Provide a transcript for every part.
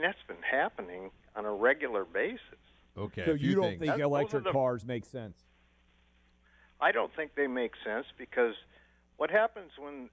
that's been happening on a regular basis. Okay. So you don't think electric those are cars make sense? I don't think they make sense because what happens when,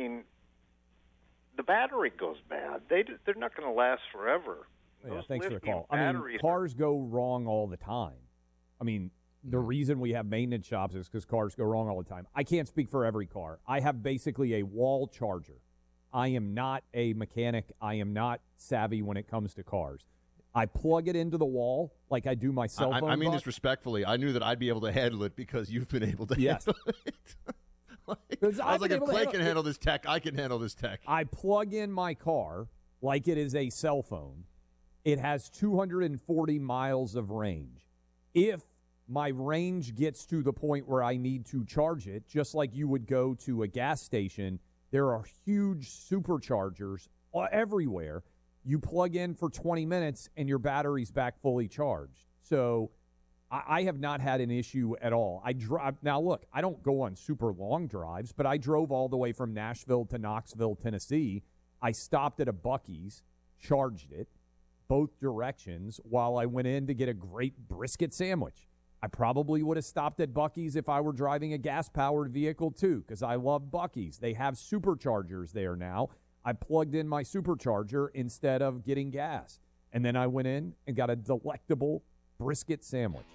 the battery goes bad. They're not going to last forever. Yeah, Those thanks for the lithium call. I mean, batteries cars go wrong all the time. I mean, the reason we have maintenance shops is because cars go wrong all the time. I can't speak for every car. I have basically a wall charger. I am not a mechanic. I am not savvy when it comes to cars. I plug it into the wall like I do my cell phone. I mean this respectfully. I knew that I'd be able to handle it because you've been able to handle it. I was like, if Clay can handle this tech, I can handle this tech. I plug in my car like it is a cell phone. It has 240 miles of range. If my range gets to the point where I need to charge it, just like you would go to a gas station, there are huge superchargers everywhere. You plug in for 20 minutes and your battery's back fully charged. So I have not had an issue at all. I drive now. Look, I don't go on super long drives, but I drove all the way from Nashville to Knoxville, Tennessee. I stopped at a Buc-ee's, charged it both directions while I went in to get a great brisket sandwich. I probably would have stopped at Buc-ee's if I were driving a gas-powered vehicle too, because I love Buc-ee's. They have superchargers there now. I plugged in my supercharger instead of getting gas. And then I went in and got a delectable brisket sandwich.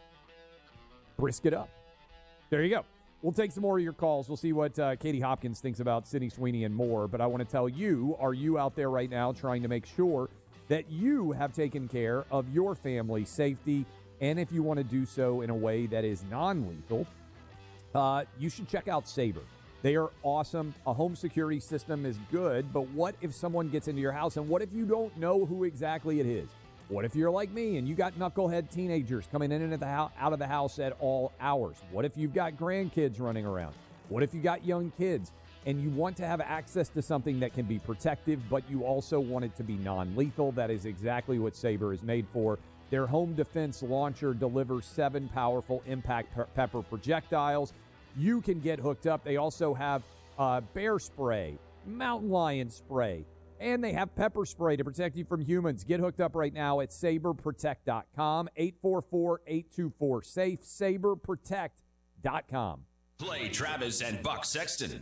Brisket up. There you go. We'll take some more of your calls. We'll see what Katie Hopkins thinks about Sydney Sweeney and more. But I want to tell you, are you out there right now trying to make sure that you have taken care of your family's safety? And if you want to do so in a way that is non-lethal, you should check out Sabre. They are awesome. A home security system is good, but what if someone gets into your house, and what if you don't know who exactly it is? What if you're like me and you got knucklehead teenagers coming in and out of the house at all hours? What if you've got grandkids running around? What if you got young kids and you want to have access to something that can be protective, but you also want it to be non-lethal? That is exactly what Sabre is made for. Their home defense launcher delivers 7 powerful impact pepper projectiles. You can get hooked up. They also have bear spray, mountain lion spray, and they have pepper spray to protect you from humans. Get hooked up right now at saberprotect.com, 844-824-SAFE, saberprotect.com. Play Travis and Buck Sexton.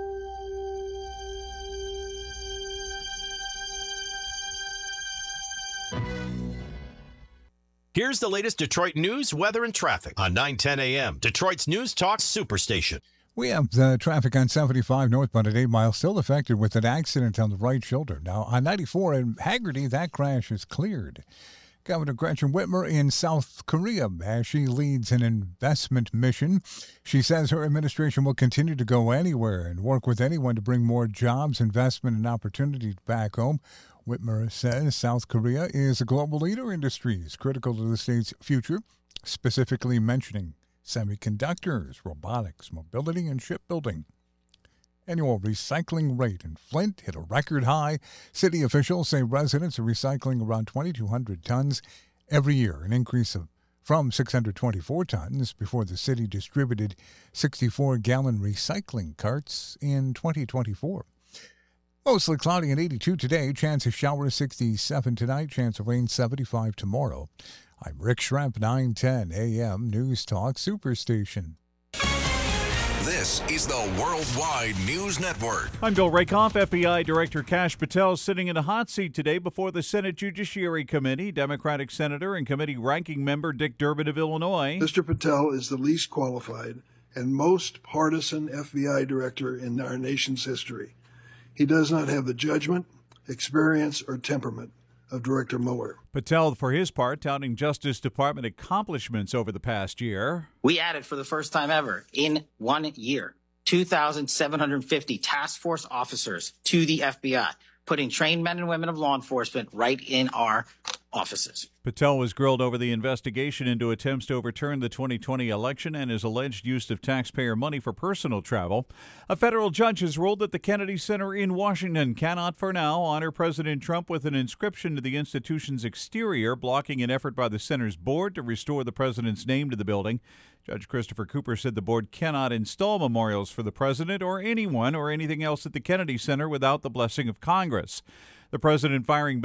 Here's the latest Detroit news, weather, and traffic on 9:10 a.m. Detroit's News Talk Superstation. We have the traffic on 75 northbound at 8 Mile still affected with an accident on the right shoulder. Now, on 94 in Hagerty, that crash is cleared. Governor Gretchen Whitmer in South Korea as she leads an investment mission. She says her administration will continue to go anywhere and work with anyone to bring more jobs, investment, and opportunities back home. Whitmer says South Korea is a global leader in industries critical to the state's future, specifically mentioning semiconductors, robotics, mobility, and shipbuilding. Annual recycling rate in Flint hit a record high. City officials say residents are recycling around 2,200 tons every year, an increase from 624 tons before the city distributed 64-gallon recycling carts in 2024. Mostly cloudy and 82 today. Chance of showers 67 tonight. Chance of rain 75 tomorrow. I'm Rick Schremp, 9:10 a.m. News Talk Superstation. This is the Worldwide News Network. I'm Bill Rakoff. FBI Director Kash Patel sitting in a hot seat today before the Senate Judiciary Committee. Democratic Senator and committee ranking member Dick Durbin of Illinois. Mr. Patel is the least qualified and most partisan FBI director in our nation's history. He does not have the judgment, experience, or temperament of Director Mueller. Patel, for his part, touting Justice Department accomplishments over the past year. We added for the first time ever in 1 year 2,750 task force officers to the FBI, putting trained men and women of law enforcement right in our offices. Patel was grilled over the investigation into attempts to overturn the 2020 election and his alleged use of taxpayer money for personal travel. A federal judge has ruled that the Kennedy Center in Washington cannot, for now, honor President Trump with an inscription to the institution's exterior, blocking an effort by the center's board to restore the president's name to the building. Judge Christopher Cooper said the board cannot install memorials for the president or anyone or anything else at the Kennedy Center without the blessing of Congress. The president firing back